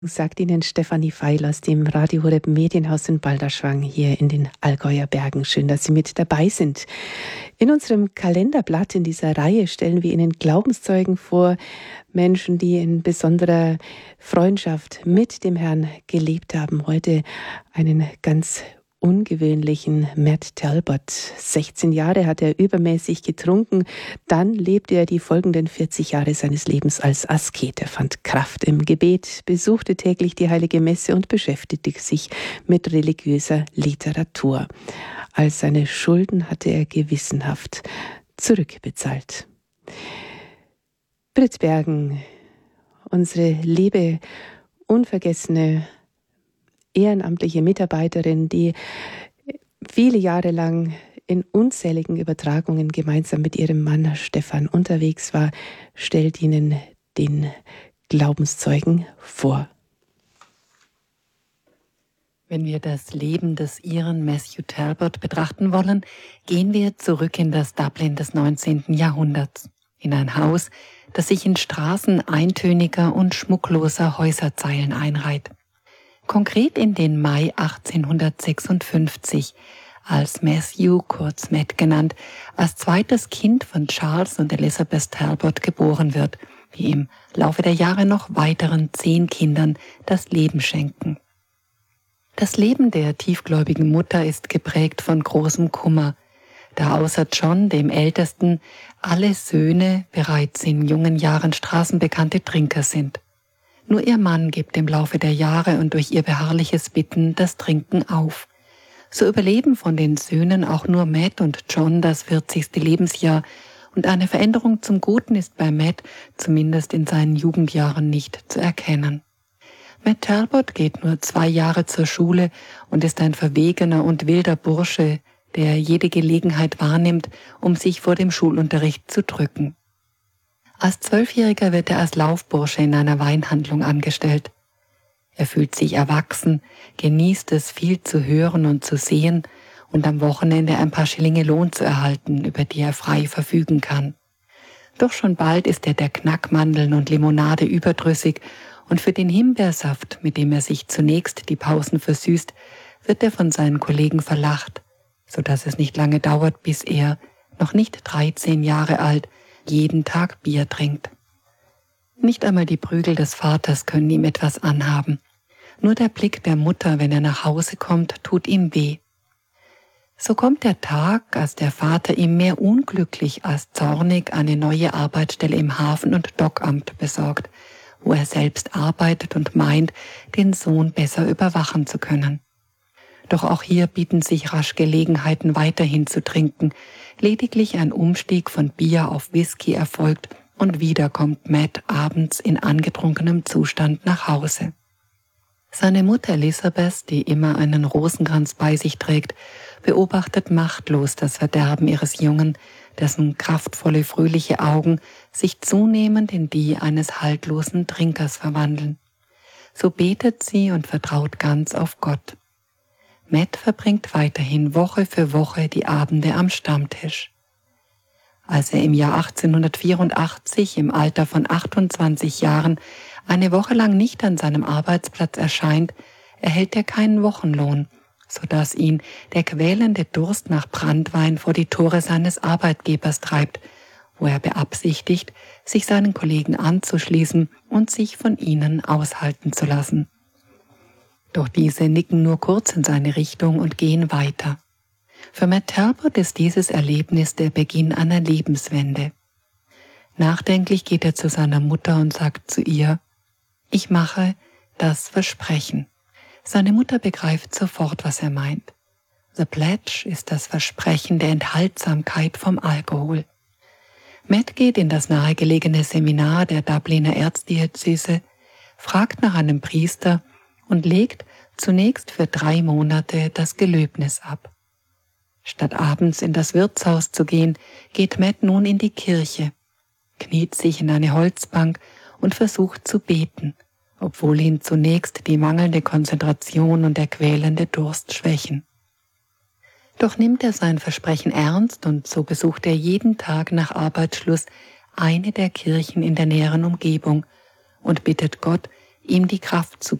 Sagt Ihnen Stefanie Feil aus dem Radio Horeb Medienhaus in Balderschwang hier in den Allgäuer Bergen. Schön, dass Sie mit dabei sind. In unserem Kalenderblatt in dieser Reihe stellen wir Ihnen Glaubenszeugen vor, Menschen, die in besonderer Freundschaft mit dem Herrn gelebt haben. Heute einen ganz ungewöhnlichen Matt Talbot. 16 Jahre hat er übermäßig getrunken. Dann lebte er die folgenden 40 Jahre seines Lebens als Asket. Er fand Kraft im Gebet, besuchte täglich die Heilige Messe und beschäftigte sich mit religiöser Literatur. All seine Schulden hatte er gewissenhaft zurückbezahlt. Britt Bergen, unsere liebe, unvergessene ehrenamtliche Mitarbeiterin, die viele Jahre lang in unzähligen Übertragungen gemeinsam mit ihrem Mann Stefan unterwegs war, stellt Ihnen den Glaubenszeugen vor. Wenn wir das Leben des Iren Matthew Talbot betrachten wollen, gehen wir zurück in das Dublin des 19. Jahrhunderts, in ein Haus, das sich in Straßen eintöniger und schmuckloser Häuserzeilen einreiht. Konkret in den Mai 1856, als Matthew, kurz Matt genannt, als zweites Kind von Charles und Elizabeth Talbot geboren wird, die im Laufe der Jahre noch weiteren 10 Kindern das Leben schenken. Das Leben der tiefgläubigen Mutter ist geprägt von großem Kummer, da außer John, dem Ältesten, alle Söhne bereits in jungen Jahren straßenbekannte Trinker sind. Nur ihr Mann gibt im Laufe der Jahre und durch ihr beharrliches Bitten das Trinken auf. So überleben von den Söhnen auch nur Matt und John das 40. Lebensjahr und eine Veränderung zum Guten ist bei Matt zumindest in seinen Jugendjahren nicht zu erkennen. Matt Talbot geht nur 2 Jahre zur Schule und ist ein verwegener und wilder Bursche, der jede Gelegenheit wahrnimmt, um sich vor dem Schulunterricht zu drücken. Als 12-Jähriger wird er als Laufbursche in einer Weinhandlung angestellt. Er fühlt sich erwachsen, genießt es, viel zu hören und zu sehen und am Wochenende ein paar Schillinge Lohn zu erhalten, über die er frei verfügen kann. Doch schon bald ist er der Knackmandeln und Limonade überdrüssig und für den Himbeersaft, mit dem er sich zunächst die Pausen versüßt, wird er von seinen Kollegen verlacht, so dass es nicht lange dauert, bis er, noch nicht 13 Jahre alt, jeden Tag Bier trinkt. Nicht einmal die Prügel des Vaters können ihm etwas anhaben. Nur der Blick der Mutter, wenn er nach Hause kommt, tut ihm weh. So kommt der Tag, als der Vater ihm mehr unglücklich als zornig eine neue Arbeitsstelle im Hafen- und Dockamt besorgt, wo er selbst arbeitet und meint, den Sohn besser überwachen zu können. Doch auch hier bieten sich rasch Gelegenheiten, weiterhin zu trinken. Lediglich ein Umstieg von Bier auf Whisky erfolgt und wieder kommt Matt abends in angetrunkenem Zustand nach Hause. Seine Mutter Elizabeth, die immer einen Rosenkranz bei sich trägt, beobachtet machtlos das Verderben ihres Jungen, dessen kraftvolle, fröhliche Augen sich zunehmend in die eines haltlosen Trinkers verwandeln. So betet sie und vertraut ganz auf Gott. Matt verbringt weiterhin Woche für Woche die Abende am Stammtisch. Als er im Jahr 1884 im Alter von 28 Jahren eine Woche lang nicht an seinem Arbeitsplatz erscheint, erhält er keinen Wochenlohn, sodass ihn der quälende Durst nach Branntwein vor die Tore seines Arbeitgebers treibt, wo er beabsichtigt, sich seinen Kollegen anzuschließen und sich von ihnen aushalten zu lassen. Doch diese nicken nur kurz in seine Richtung und gehen weiter. Für Matt Talbot ist dieses Erlebnis der Beginn einer Lebenswende. Nachdenklich geht er zu seiner Mutter und sagt zu ihr: Ich mache das Versprechen. Seine Mutter begreift sofort, was er meint. The Pledge ist das Versprechen der Enthaltsamkeit vom Alkohol. Matt geht in das nahegelegene Seminar der Dubliner Erzdiözese, fragt nach einem Priester und legt zunächst für 3 Monate das Gelöbnis ab. Statt abends in das Wirtshaus zu gehen, geht Matt nun in die Kirche, kniet sich in eine Holzbank und versucht zu beten, obwohl ihn zunächst die mangelnde Konzentration und der quälende Durst schwächen. Doch nimmt er sein Versprechen ernst und so besucht er jeden Tag nach Arbeitsschluss eine der Kirchen in der näheren Umgebung und bittet Gott, ihm die Kraft zu